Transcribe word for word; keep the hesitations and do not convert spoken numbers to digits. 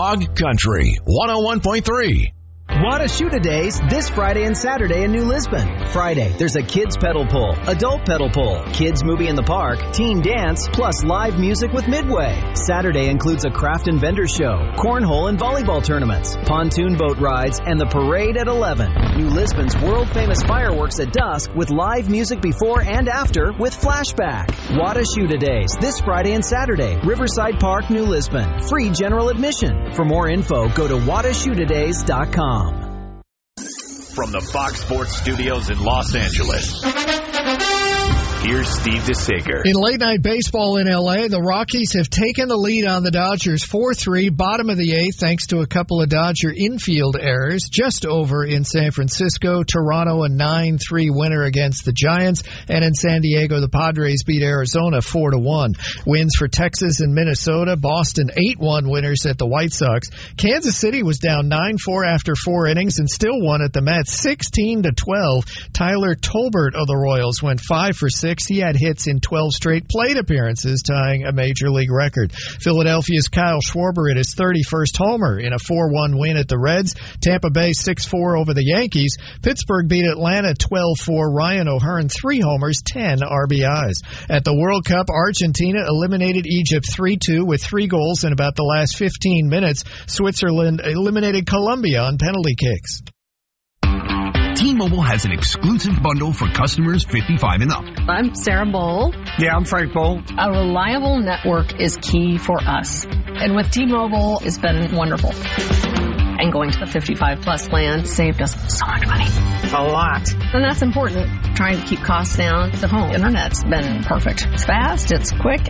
Hog Country one oh one point three. Wada Days this Friday and Saturday in New Lisbon. Friday, there's a kids pedal pull, adult pedal pull, kids movie in the park, teen dance, plus live music with Midway. Saturday includes a craft and vendor show, cornhole and volleyball tournaments, pontoon boat rides, and the parade at eleven. New Lisbon's world-famous fireworks at dusk with live music before and after with Flashback. Wada Days this Friday and Saturday, Riverside Park, New Lisbon. Free general admission. For more info, go to wada shuda days dot com. From the Fox Sports Studios in Los Angeles, here's Steve DeSager. In late-night baseball in L A, the Rockies have taken the lead on the Dodgers four three, bottom of the eighth, thanks to a couple of Dodger infield errors. Just over in San Francisco, Toronto a nine three winner against the Giants, and in San Diego, the Padres beat Arizona four to one. Wins for Texas and Minnesota, Boston eight one winners at the White Sox. Kansas City was down nine four after four innings and still won at the Mets sixteen to twelve. Tyler Tolbert of the Royals went five for six. He had hits in twelve straight plate appearances, tying a major league record. Philadelphia's Kyle Schwarber hit his thirty-first homer in a four one win at the Reds. Tampa Bay six four over the Yankees. Pittsburgh beat Atlanta twelve four. Ryan O'Hearn three homers, ten R B Is. At the World Cup, Argentina eliminated Egypt three two with three goals in about the last fifteen minutes. Switzerland eliminated Colombia on penalty kicks. T-Mobile has an exclusive bundle for customers fifty-five and up. I'm Sarah Bowl. Yeah, I'm Frank Bowl. A reliable network is key for us. And with T-Mobile, it's been wonderful. And going to the fifty-five plus plan saved us so much money. A lot. And that's important. Trying to keep costs down. The home internet's been perfect. It's fast, it's quick,